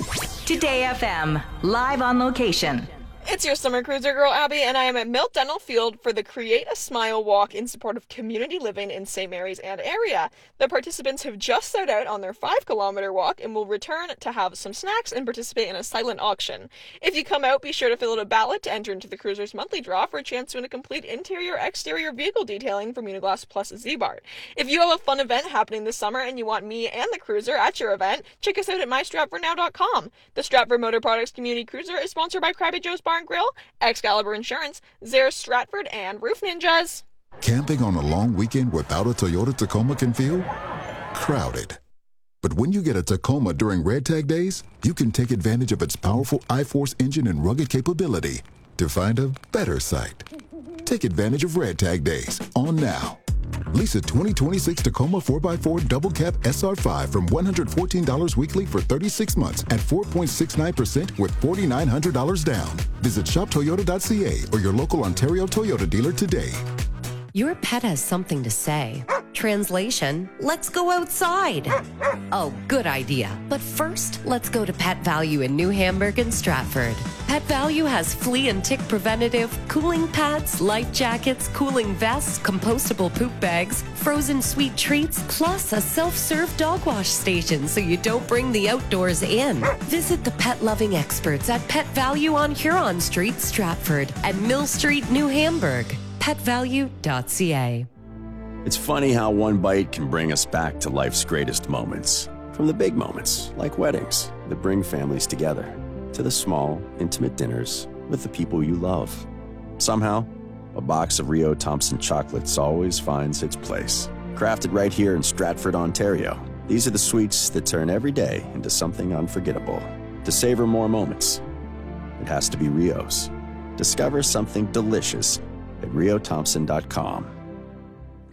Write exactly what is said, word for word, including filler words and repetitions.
Today F M, live on location. It's your summer cruiser girl, Abby, and I am at Milt Dental Field for the Create a Smile walk in support of community living in Saint Mary's and area. The participants have just set out on their five kilometer walk and will return to have some snacks and participate in a silent auction. If you come out, be sure to fill out a ballot to enter into the cruiser's monthly draw for a chance to win a complete interior-exterior vehicle detailing from Uniglass Plus Z-Bart. If you have a fun event happening this summer and you want me and the cruiser at your event, check us out at my stratford now dot com. The Stratford Motor Products Community Cruiser is sponsored by Krabby Joe's Bar and Grill, Excalibur Insurance, Zare Stratford, and Roof Ninjas. Camping on a long weekend without a Toyota Tacoma can feel crowded. But when you get a Tacoma during Red Tag Days, you can take advantage of its powerful I-Force engine and rugged capability to find a better site. Take advantage of Red Tag Days on now. Lease a twenty twenty-six Tacoma four by four Double Cab S R five from one hundred fourteen dollars weekly for thirty-six months at four point six nine percent with four thousand nine hundred dollars down. Visit shop toyota dot c a or your local Ontario Toyota dealer today. Your pet has something to say. Translation, let's go outside. Oh, good idea. But first, let's go to Pet Value in New Hamburg and Stratford. Pet Value has flea and tick preventative, cooling pads, life jackets, cooling vests, compostable poop bags, frozen sweet treats, plus a self-serve dog wash station so you don't bring the outdoors in. Visit the pet-loving experts at Pet Value on Huron Street, Stratford, and Mill Street, New Hamburg. pet value dot c a. It's funny how one bite can bring us back to life's greatest moments. From the big moments, like weddings, that bring families together, to the small, intimate dinners with the people you love. Somehow, a box of Rio Thompson chocolates always finds its place. Crafted right here in Stratford, Ontario, these are the sweets that turn every day into something unforgettable. To savor more moments, it has to be Rio's. Discover something delicious at rio thompson dot com.